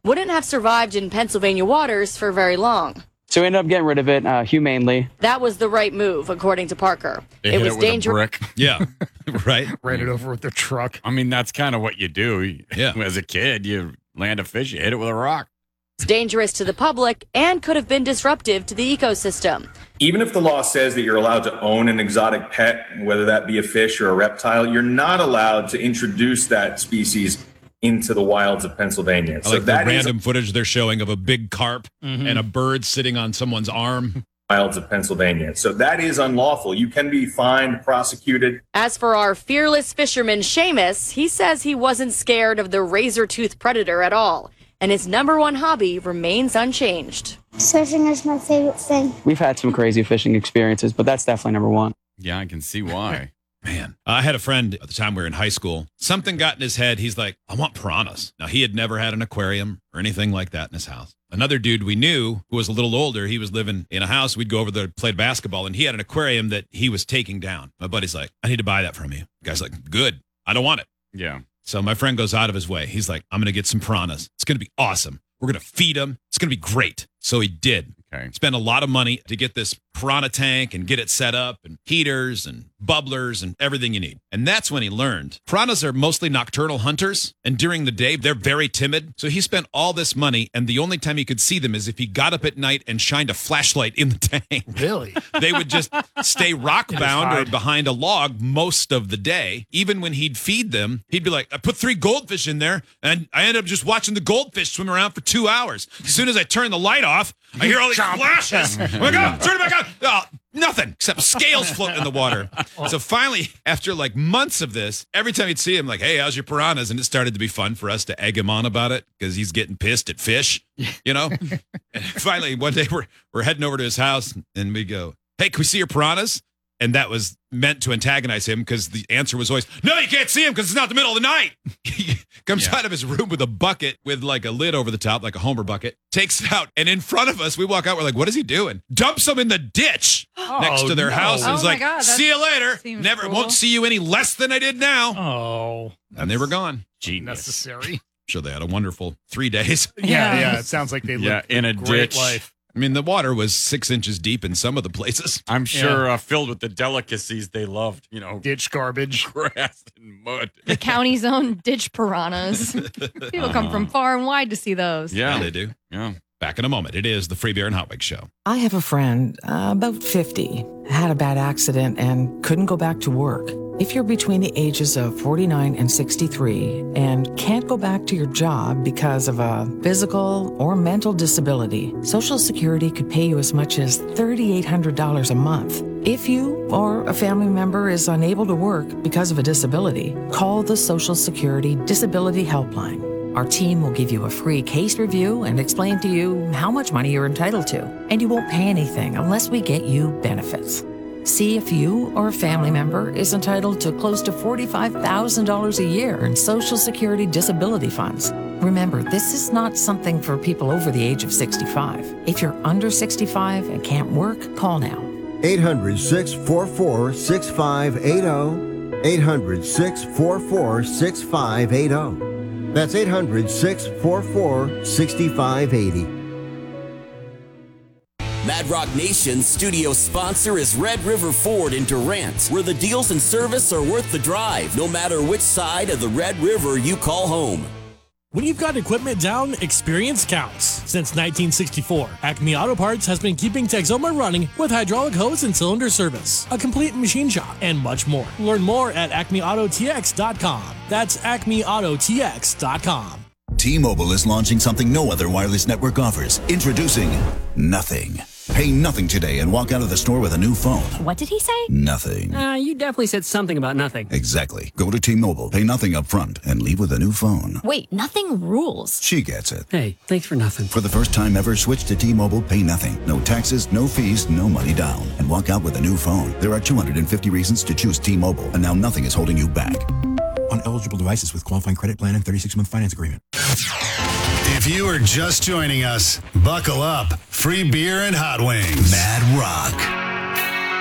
wouldn't have survived in Pennsylvania waters for very long. So we ended up getting rid of it humanely. That was the right move, according to Parker. It was dangerous. Yeah, right. Ran it over with their truck. I mean, that's kind of what you do. Yeah. As a kid, you land a fish, you hit it with a rock. It's dangerous to the public and could have been disruptive to the ecosystem. Even if the law says that you're allowed to own an exotic pet, whether that be a fish or a reptile, you're not allowed to introduce that species into the wilds of Pennsylvania. I like the random footage they're showing of a big carp and a bird sitting on someone's arm. Wilds of Pennsylvania. So that is unlawful. You can be fined, prosecuted. As for our fearless fisherman, Seamus, he says he wasn't scared of the razor-toothed predator at all, and his number one hobby remains unchanged. Surfing is my favorite thing. We've had some crazy fishing experiences, but that's definitely number one. Yeah, I can see why. Man, I had a friend at the time we were in high school. Something got in his head. He's like, I want piranhas. Now, he had never had an aquarium or anything like that in his house. Another dude we knew who was a little older, he was living in a house. We'd go over there, played basketball, and he had an aquarium that he was taking down. My buddy's like, I need to buy that from you. The guy's like, good. I don't want it. Yeah. So my friend goes out of his way. He's like, I'm going to get some piranhas. It's going to be awesome. We're going to feed them. It's going to be great. So he did. Okay. Spent a lot of money to get this piranha tank and get it set up and heaters and bubblers and everything you need. And that's when he learned piranhas are mostly nocturnal hunters. And during the day, they're very timid. So he spent all this money. And the only time he could see them is if he got up at night and shined a flashlight in the tank. Really? They would just stay rock bound or behind a log most of the day. Even when he'd feed them, he'd be like, I put 3 goldfish in there and I ended up just watching the goldfish swim around for 2 hours. As soon as I turn the light off, I hear all these flashes. I'm like, oh, turn it back on. Oh, nothing except scales floating in the water. So finally, after like months of this, every time you'd see him, like, hey, how's your piranhas? And it started to be fun for us to egg him on about it because he's getting pissed at fish, you know? And finally, one day we're heading over to his house and we go, hey, can we see your piranhas? And that was meant to antagonize him because the answer was always, no, you can't see him because it's not the middle of the night. He comes out of his room with a bucket with like a lid over the top, like a Homer bucket, takes it out. And in front of us, we walk out. We're like, what is he doing? Dumps them in the ditch next to their house. And he's like, see you later. Never won't see you any less than I did now. Oh. And they were gone. Genius. Necessary. Sure, they had a wonderful 3 days. Yeah. It sounds like they lived in a great ditch. life. I mean, the water was 6 inches deep in some of the places. I'm sure filled with the delicacies they loved, you know, Ditch garbage. grass and mud. The county's own ditch piranhas. People come from far and wide to see those. Yeah, they do. Yeah. Back in a moment. It is the Free Beer and Hot Wings Show. I have a friend, about 50, had a bad accident and couldn't go back to work. If you're between the ages of 49 and 63 and can't go back to your job because of a physical or mental disability, Social Security could pay you as much as $3,800 a month. If you or a family member is unable to work because of a disability, call the Social Security Disability Helpline. Our team will give you a free case review and explain to you how much money you're entitled to. And you won't pay anything unless we get you benefits. See if you or a family member is entitled to close to $45,000 a year in Social Security disability funds. Remember, this is not something for people over the age of 65. If you're under 65 and can't work, call now. 800-644-6580. 800-644-6580. That's 800-644-6580. Mad Rock Nation's studio sponsor is Red River Ford in Durant, where the deals and service are worth the drive, no matter which side of the Red River you call home. When you've got equipment down, experience counts. Since 1964, Acme Auto Parts has been keeping Texoma running with hydraulic hose and cylinder service, a complete machine shop, and much more. Learn more at acmeautotx.com. That's acmeautotx.com. T-Mobile is launching something no other wireless network offers. Introducing Nothing. Pay nothing today and walk out of the store with a new phone. What did he say? Nothing. You definitely said something about nothing. Exactly. Go to T-Mobile, pay nothing up front, and leave with a new phone. Wait, nothing rules. She gets it. Hey, thanks for nothing. For the first time ever, switch to T-Mobile, pay nothing. No taxes, no fees, no money down. And walk out with a new phone. There are 250 reasons to choose T-Mobile, and now nothing is holding you back. On eligible devices with qualifying credit plan and 36-month finance agreement. If you are just joining us, buckle up. Free beer and hot wings. Mad Rock.